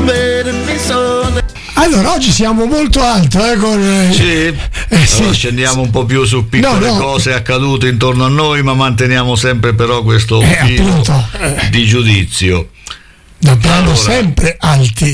Allora, oggi siamo molto alto, sì. Allora scendiamo un po' più su piccole cose accadute intorno a noi, ma manteniamo sempre però questo filo di giudizio. Dobbiamo sempre alti.